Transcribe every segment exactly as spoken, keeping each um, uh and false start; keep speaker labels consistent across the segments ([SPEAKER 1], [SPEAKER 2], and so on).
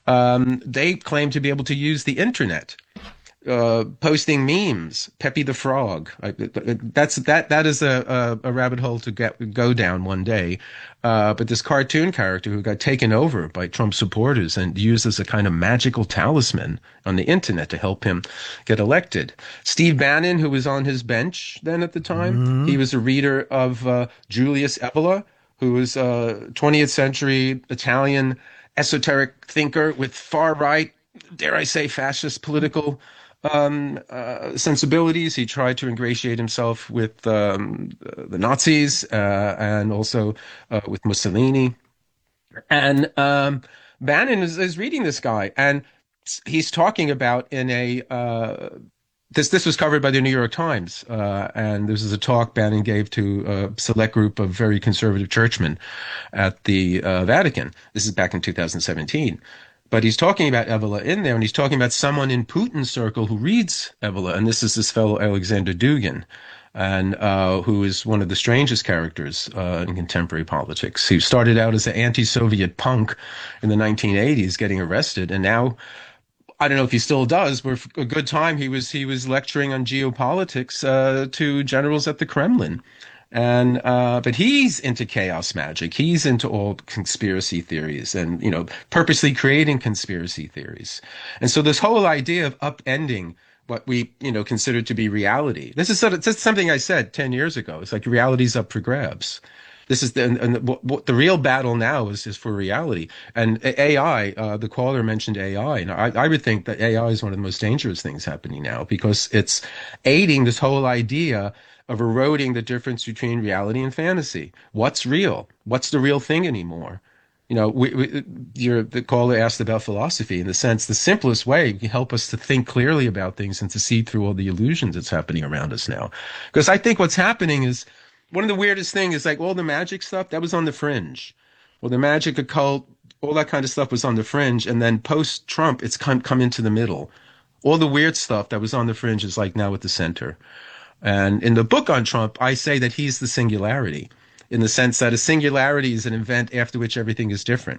[SPEAKER 1] Um, they claim to be able to use the internet, uh, posting memes, Peppy the Frog. I, that's that that is a, a, a rabbit hole to get go down one day. Uh, but this cartoon character who got taken over by Trump supporters and used as a kind of magical talisman on the internet to help him get elected. Steve Bannon, who was on his bench then at the time,
[SPEAKER 2] Mm-hmm.
[SPEAKER 1] he was a reader of uh, Julius Evola, who was a twentieth century Italian esoteric thinker with far right, dare I say, fascist political um, uh, sensibilities. He tried to ingratiate himself with um, the Nazis uh, and also uh, with Mussolini. And um, Bannon is, is reading this guy, and he's talking about in a uh, this this was covered by the New York Times, uh, and this is a talk Bannon gave to a select group of very conservative churchmen at the uh, Vatican. This is back in two thousand seventeen. But he's talking about Evola in there, and he's talking about someone in Putin's circle who reads Evola, and this is this fellow Alexander Dugin, and uh, who is one of the strangest characters uh, in contemporary politics. He started out as an anti-Soviet punk in the nineteen eighties, getting arrested, and now I don't know if he still does, but for a good time he was he was lecturing on geopolitics uh, to generals at the Kremlin. And uh, but he's into chaos magic. He's into all conspiracy theories, and you know, purposely creating conspiracy theories. And so this whole idea of upending what we you know consider to be reality. This is sort of this is something I said ten years ago. It's like reality's up for grabs. This is the and, and what, what the real battle now is is for reality. And A I, uh, the caller mentioned A I, and I, I would think that A I is one of the most dangerous things happening now because it's aiding this whole idea of eroding the difference between reality and fantasy. What's real? What's the real thing anymore? You know, we, we, you're, the caller asked about philosophy. In the sense, the simplest way can help us to think clearly about things and to see through all the illusions that's happening around us now. Because I think what's happening is one of the weirdest things is like all the magic stuff that was on the fringe, or the magic occult, all that kind of stuff was on the fringe, and then post Trump, it's come come into the middle. All the weird stuff that was on the fringe is like now at the center. And in the book on Trump, I say that he's the singularity, in the sense that a singularity is an event after which everything is different.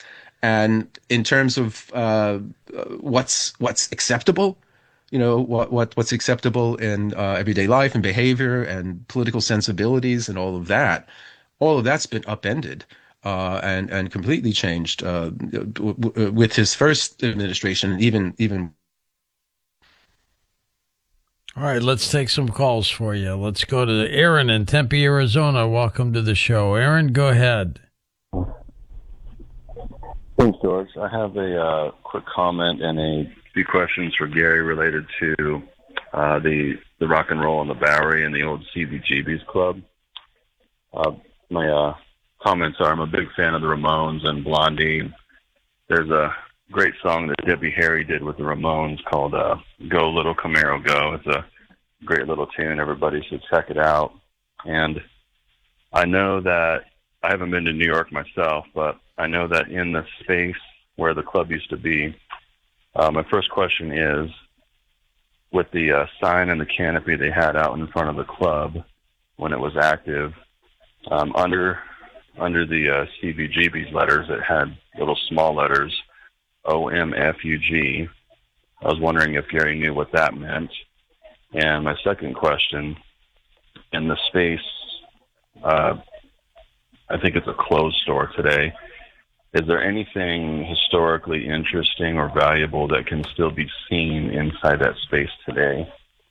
[SPEAKER 1] And in terms of uh, what's what's acceptable, you know, what, what what's acceptable in uh, everyday life and behavior and political sensibilities and all of that, all of that's been upended uh, and and completely changed uh, w- w- with his first administration, and even even.
[SPEAKER 2] All right, let's take some calls for you. Let's go to Aaron in Tempe, Arizona. Welcome to the show. Aaron, go ahead.
[SPEAKER 3] Thanks, George. I have a uh, quick comment and a few questions for Gary related to uh, the the rock and roll on the Bowery and the old C B G B's club. Uh, my uh, comments are I'm a big fan of the Ramones and Blondie. There's a great song that Debbie Harry did with the Ramones called uh, Go Little Camaro Go. It's a great little tune. Everybody should check it out. And I know that I haven't been to New York myself, but I know that in the space where the club used to be, uh, my first question is, with the uh, sign and the canopy they had out in front of the club when it was active, um, under under the uh, C B G B's letters, it had little small letters, O M F U G. I was wondering if Gary knew what that meant. And my second question, in the space, uh, I think it's a clothes store today, is there anything historically interesting or valuable that can still be seen inside that space today?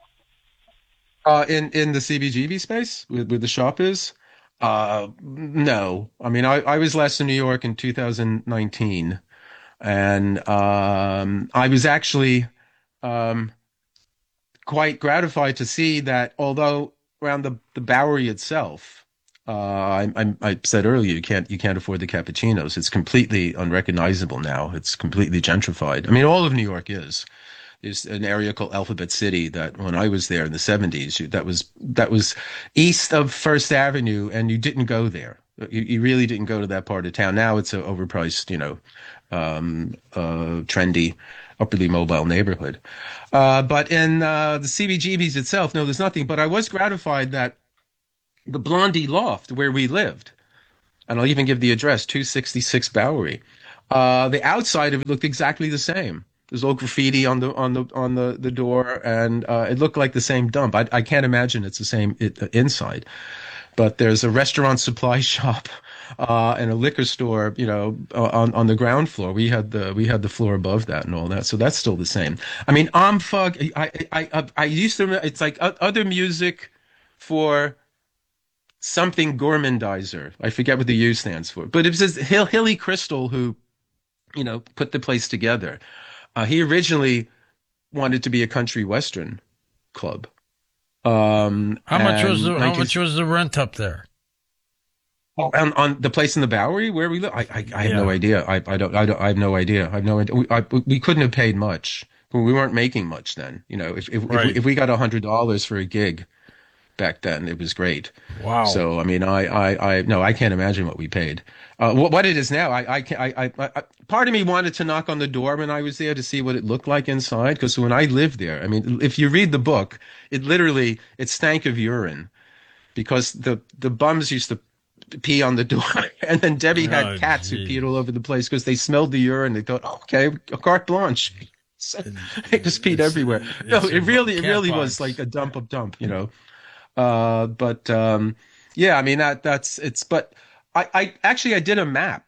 [SPEAKER 1] Uh, in, in the C B G B space, where, where the shop is? Uh, no. I mean, I, I was last in New York in two thousand nineteen. And um, I was actually um, quite gratified to see that although around the, the Bowery itself, uh, I, I, I said earlier, you can't you can't afford the cappuccinos. It's completely unrecognizable now. It's completely gentrified. I mean, all of New York is. There's an area called Alphabet City that when I was there in the seventies, that was that was east of First Avenue, and you didn't go there. You, you really didn't go to that part of town. Now it's an overpriced, you know, um, uh, trendy, upperly mobile neighborhood. Uh, but in uh, the C B G B's itself, no, there's nothing. But I was gratified that the Blondie Loft, where we lived, and I'll even give the address, two sixty-six Bowery, Uh, the outside of it looked exactly the same. There's old graffiti on the on the on the the door, and uh, it looked like the same dump. I I can't imagine it's the same it, uh, inside. But there's a restaurant supply shop uh, and a liquor store, you know, uh, on on the ground floor. We had the we had the floor above that and all that, so that's still the same. I mean, Omfug. I I I, I used to. It's like other music for something gourmandizer. I forget what the U stands for, but it was this Hill, Hilly Crystal who, you know, put the place together. Uh, he originally wanted to be a country western club. Um,
[SPEAKER 2] How much was the
[SPEAKER 1] nineteen
[SPEAKER 2] How much was the rent up there?
[SPEAKER 1] Oh, on, on the place in the Bowery where we live, I, I, I have
[SPEAKER 2] Yeah.
[SPEAKER 1] no idea. I, I don't, I don't, I have no idea. I have no idea. We, I, we couldn't have paid much. We weren't making much then. You know, if if,
[SPEAKER 2] Right.
[SPEAKER 1] if, we, if we got a hundred dollars for a gig back then, it was great.
[SPEAKER 2] Wow.
[SPEAKER 1] So I mean, I, I, I no, I can't imagine what we paid. Uh, what, what it is now, I, I, can, I, I, I, part of me wanted to knock on the door when I was there to see what it looked like inside. Because when I lived there, I mean, if you read the book, it literally it stank of urine because the the bums used to pee on the door, and then Debbie had
[SPEAKER 2] Oh,
[SPEAKER 1] cats
[SPEAKER 2] geez.
[SPEAKER 1] who peed all over the place because they smelled the urine. They thought, oh, okay, carte blanche. So they just peed
[SPEAKER 2] It's-
[SPEAKER 1] everywhere. No,
[SPEAKER 2] it's
[SPEAKER 1] it really, it
[SPEAKER 2] cat
[SPEAKER 1] really
[SPEAKER 2] box.
[SPEAKER 1] was like a dump of dump, you know. Uh, but um, yeah, I mean that that's it's. But I, I actually I did a map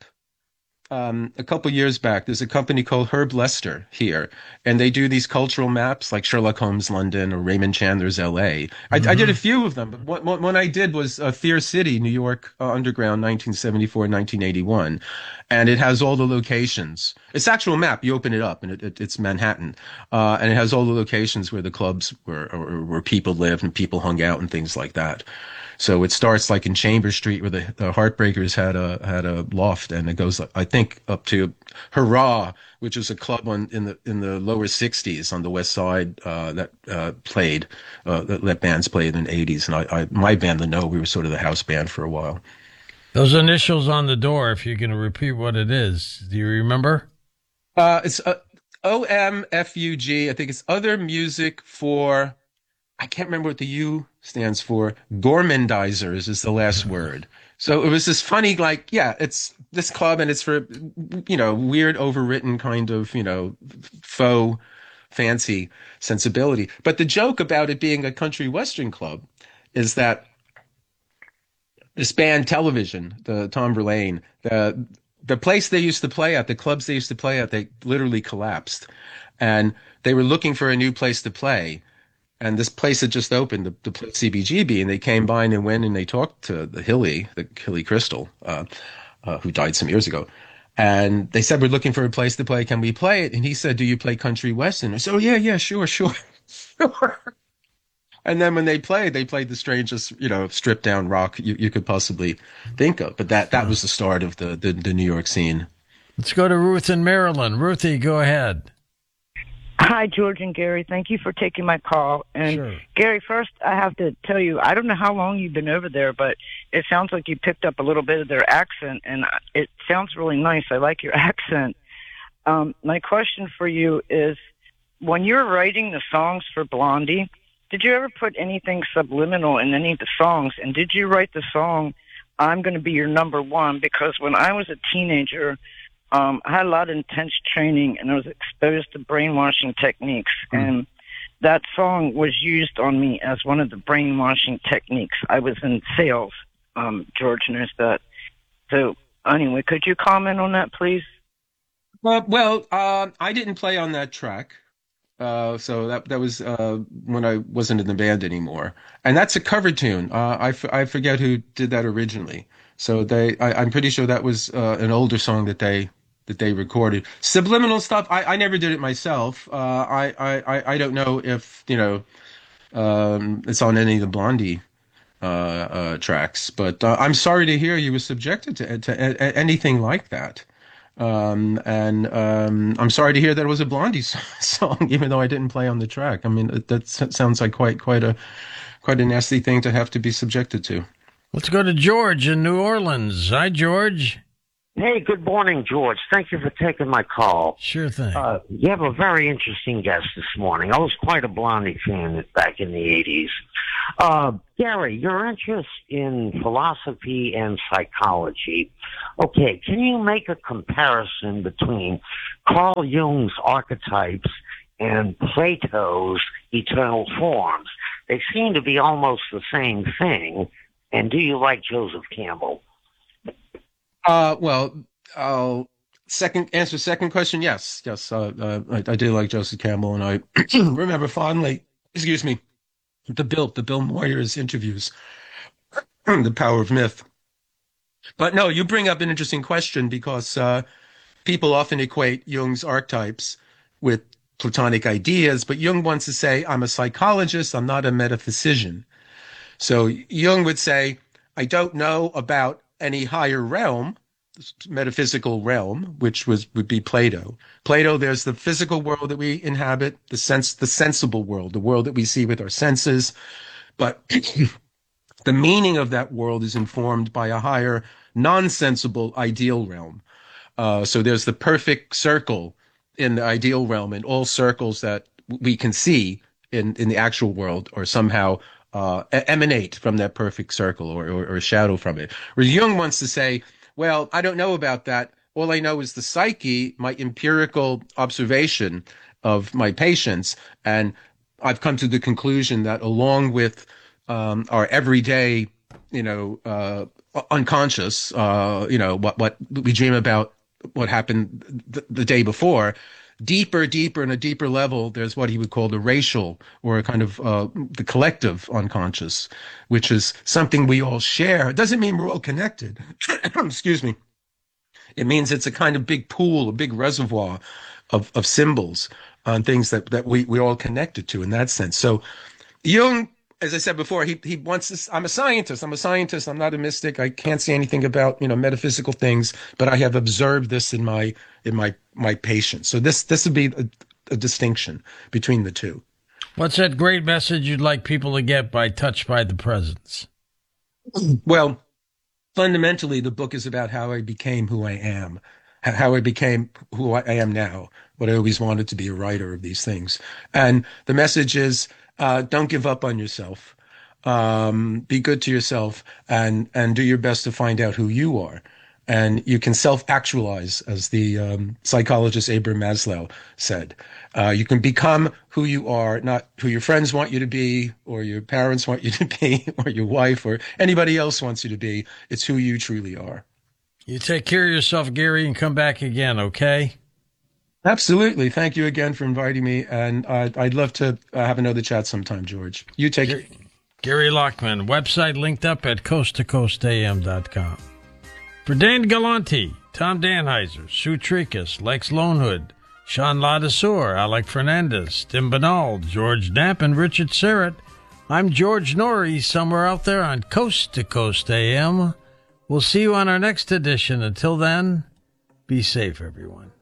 [SPEAKER 1] um, a couple years back. There's a company called Herb Lester here, and they do these cultural maps like Sherlock Holmes London or Raymond Chandler's L A. I, I did a few of them, but what, what one I did was uh, Fear City, New York uh, Underground, nineteen seventy-four, nineteen eighty-one, and it has all the locations. It's actual map. You open it up, and it, it, it's Manhattan, uh, and it has all the locations where the clubs were, or, where people lived and people hung out and things like that. So it starts like in Chambers Street where the, the Heartbreakers had a had a loft, and it goes I think up to Hurrah, which is a club on in the in the lower sixties on the west side uh, that uh, played uh, that, that bands played in the eighties, and I, I my band, the No, we were sort of the house band for a while.
[SPEAKER 2] Those initials on the door, if you can repeat what it is, do you remember?
[SPEAKER 1] Uh, it's uh, O M F U G. I think it's other music for. I can't remember what the U stands for. Gourmandizers is the last word. So it was this funny, like, yeah, it's this club and it's for, you know, weird, overwritten kind of, you know, faux fancy sensibility. But the joke about it being a country western club is that this band Television, the Tom Verlaine, the the place they used to play at, the clubs they used to play at, they literally collapsed. And they were looking for a new place to play. And this place had just opened, the, the C B G B, and they came by and they went and they talked to the Hilly, the Hilly Crystal, uh, uh, who died some years ago. And they said, we're looking for a place to play. Can we play it? And he said, do you play country western? I said, oh, yeah, yeah, sure, sure, sure. And then when they played, they played the strangest, you know, stripped down rock you, you could possibly think of. But that, that was the start of the, the, the New York scene.
[SPEAKER 2] Let's go to Ruth in Maryland. Ruthie, go ahead.
[SPEAKER 4] Hi, George and Gary. Thank you for taking my call. And
[SPEAKER 2] Sure.
[SPEAKER 4] Gary, first I have to tell you, I don't know how long you've been over there, but it sounds like you picked up a little bit of their accent, and it sounds really nice. I like your accent. Um, my question for you is, when you're writing the songs for Blondie, did you ever put anything subliminal in any of the songs? And did you write the song, I'm Going to Be Your Number One? Because when I was a teenager, Um, I had a lot of intense training, and I was exposed to brainwashing techniques. Mm. And that song was used on me as one of the brainwashing techniques. I was in sales. Um, George knows that. So, anyway, could you comment on that, please?
[SPEAKER 1] Uh, well, uh, I didn't play on that track. Uh, so that that was uh, when I wasn't in the band anymore. And that's a cover tune. Uh, I, f- I forget who did that originally. So they, I, I'm pretty sure that was uh, an older song that they that they recorded. Subliminal stuff, I, I never did it myself. Uh, I, I, I don't know if, you know, um, it's on any of the Blondie uh, uh, tracks. But uh, I'm sorry to hear you were subjected to, to a, a, anything like that. Um, and um, I'm sorry to hear that it was a Blondie song, even though I didn't play on the track. I mean, that sounds like quite quite a quite a nasty thing to have to be subjected to.
[SPEAKER 2] Let's go to George in New Orleans. Hi, George.
[SPEAKER 5] Hey, good morning, George. Thank you for taking my call.
[SPEAKER 2] Sure thing.
[SPEAKER 5] Uh, you have a very interesting guest this morning. I was quite a Blondie fan back in the eighties. Uh, Gary, your interest in philosophy and psychology. Okay, can you make a comparison between Carl Jung's archetypes and Plato's eternal forms? They seem to be almost the same thing. And do you like Joseph Campbell?
[SPEAKER 1] Uh, well, I'll second answer second question. Yes, yes, uh, uh, I, I do like Joseph Campbell, and I remember fondly. Excuse me, the Bill, the Bill Moyers interviews, The Power of Myth. But no, you bring up an interesting question because uh, people often equate Jung's archetypes with Platonic ideas, but Jung wants to say, "I'm a psychologist. I'm not a metaphysician." So Jung would say, "I don't know about any higher realm, metaphysical realm, which was would be Plato. Plato, there's the physical world that we inhabit, the sense, the sensible world, the world that we see with our senses. But the meaning of that world is informed by a higher, non-sensible ideal realm. Uh, so there's the perfect circle in the ideal realm, and all circles that we can see in, in the actual world are somehow Uh, emanate from that perfect circle or, or, or shadow from it." Whereas Jung wants to say, well, I don't know about that. All I know is the psyche, my empirical observation of my patients. And I've come to the conclusion that along with um, our everyday, you know, uh, unconscious, uh, you know, what, what we dream about, what happened th- the day before, deeper, deeper, and a deeper level, there's what he would call the racial or a kind of uh, the collective unconscious, which is something we all share. It doesn't mean we're all connected. Excuse me. It means it's a kind of big pool, a big reservoir of, of symbols on things that, that we, we're all connected to in that sense. So Jung, as I said before, he, he wants this. I'm a scientist. I'm a scientist. I'm not a mystic. I can't say anything about, you know, metaphysical things, but I have observed this in my, in my, my patients. So this, this would be a, a distinction between the two.
[SPEAKER 2] What's that great message you'd like people to get by Touched by the Presence?
[SPEAKER 1] Well, fundamentally, the book is about how I became who I am, how I became who I am now, what I always wanted to be, a writer of these things. And the message is, uh, don't give up on yourself. Um, be good to yourself and, and do your best to find out who you are. And you can self-actualize, as the um, psychologist Abraham Maslow said. Uh, you can become who you are, not who your friends want you to be, or your parents want you to be, or your wife, or anybody else wants you to be. It's who you truly are.
[SPEAKER 2] You take care of yourself, Gary, and come back again, okay?
[SPEAKER 1] Absolutely. Thank you again for inviting me. And uh, I'd love to uh, have another chat sometime, George. You take
[SPEAKER 2] Gary, Gary Lockman, website linked up at coast to coast a m dot com. For Dan Galante, Tom Danheiser, Sue Tricus, Lex Lonehood, Sean Ladesseur, Alec Fernandez, Tim Banal, George Knapp, and Richard Serrett, I'm George Norrie, somewhere out there on Coast to Coast A M. We'll see you on our next edition. Until then, be safe, everyone.